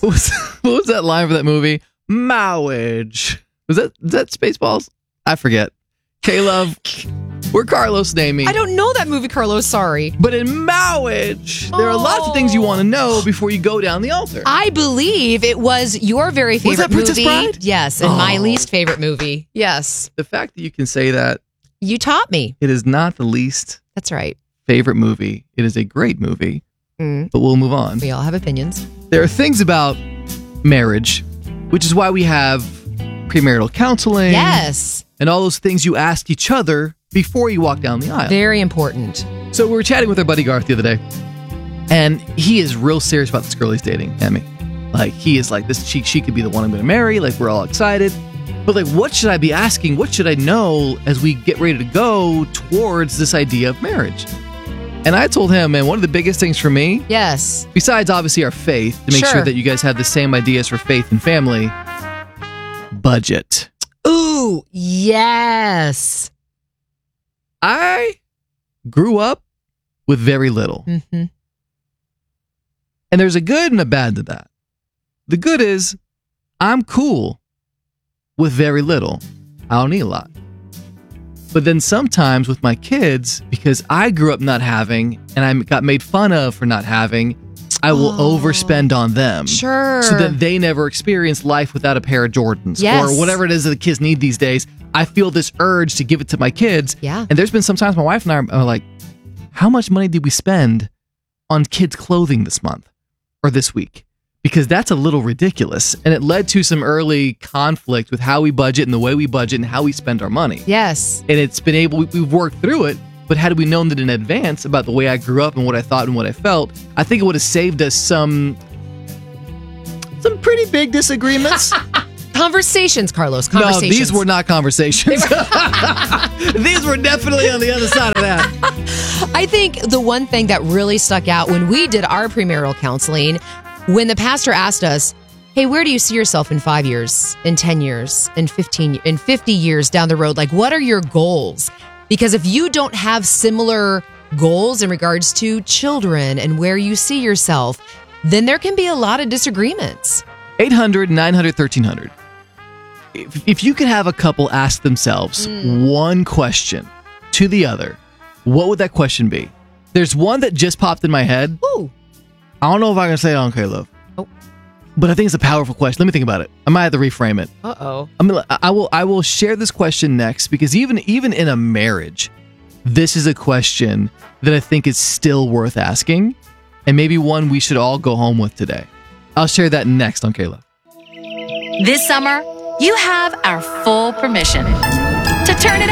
what was that line for that movie? Marriage. Was that Spaceballs? I forget. K-Love, we're Carlos and Amy. I don't know that movie, Carlos. Sorry. But in marriage, there are lots of things you want to know before you go down the altar. I believe it was your very favorite Was that Princess movie. Bride? Yes, and my least favorite movie. Yes. The fact that you can say that. You taught me. It is not the least That's right. favorite movie. It is a great movie. But we'll move on. We all have opinions. There are things about marriage, which is why we have premarital counseling. Yes. And all those things you ask each other before you walk down the aisle. Very important. So we were chatting with our buddy Garth the other day, and he is real serious about this girl he's dating, Emmy. Like, he is like, this. She could be the one I'm going to marry. Like, we're all excited. But like, what should I be asking? What should I know as we get ready to go towards this idea of marriage? And I told him, man, one of the biggest things for me, Yes. besides obviously our faith, to make sure that you guys have the same ideas for faith and family, budget. Ooh, yes. I grew up with very little. Mm-hmm. And there's a good and a bad to that. The good is I'm cool with very little. I don't need a lot. But then sometimes with my kids, because I grew up not having and I got made fun of for not having, I will overspend on them. Sure. So that they never experience life without a pair of Jordans. Yes. Or whatever it is that the kids need these days. I feel this urge to give it to my kids. Yeah. And there's been sometimes my wife and I are like, how much money did we spend on kids' clothing this month or this week? Because that's a little ridiculous. And it led to some early conflict with how we budget and the way we budget and how we spend our money. Yes. And it's been we've worked through it. But had we known that in advance about the way I grew up and what I thought and what I felt, I think it would have saved us some pretty big disagreements. Conversations, Carlos. No, Conversations. these were not conversations. These were definitely on the other side of that. I think the one thing that really stuck out when we did our premarital counseling, when the pastor asked us, hey, where do you see yourself in 5 years, in 10 years, in 15, in 50 years down the road? Like, what are your goals? Because if you don't have similar goals in regards to children and where you see yourself, then there can be a lot of disagreements. 800-900-1300. If you could have a couple ask themselves one question to the other, what would that question be? There's one that just popped in my head. Ooh. I don't know if I can say it on K-Love. Oh. But I think it's a powerful question. Let me think about it. I might have to reframe it. Uh-oh. I will share this question next because even in a marriage, this is a question that I think is still worth asking and maybe one we should all go home with today. I'll share that next on K-Love. This summer, you have our full permission to turn it